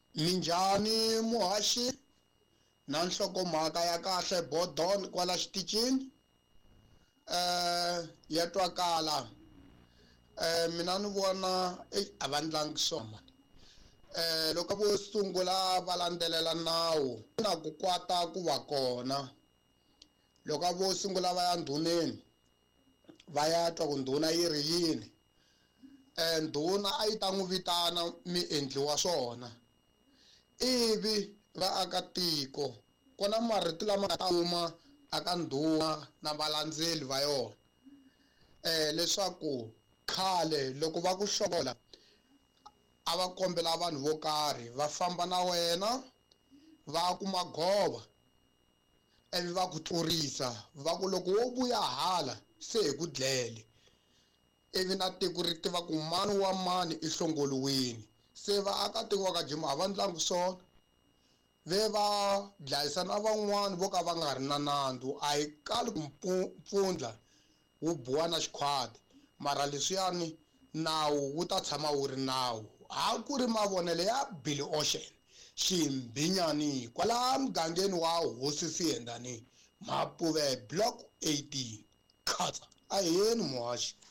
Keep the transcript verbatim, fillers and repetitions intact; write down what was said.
Minjhani muhaxi na nhlokomhaka ya kahle bodon kwala xitichini eh ya twakala eh mina ni vona a va ndlangi swona eh loko vo sungula va landzelela nawu na ku kwata ku va kona loko vo sungula va ya ndhuneni va ya twa ku ndhuna yi ri yini eh ndhuna a yi ta n'wi vitana miendli wa swona ivi vaakatiko ku na marito lama nga ta huma aka ndhuna na valandzeli va yona eh leswaku khale loko va ku hlola a va kombela vanhu vo karhi va famba na wena va ku magova ivi va ku tlurisa va ku loko wo vuya hala se hi ku dlele ivi na tiko ri tiva ku mani wa mani i hlongoliwini se vaakatiko va ka Jima a va ndlangi swona ve va dlayisa na van'wani vo ka va nga ri na nandzu a hi kali ku mpfundla wu buwa na xikhwati mara leswiyani nawu wu ta tshama wu ri nawu a ku ri mavonele ya Billy Ocean ximbinyani kwala mugangeni wa Hosi Siyendhani Mapuve block eighteen khatsa a hi yeni muhaxi.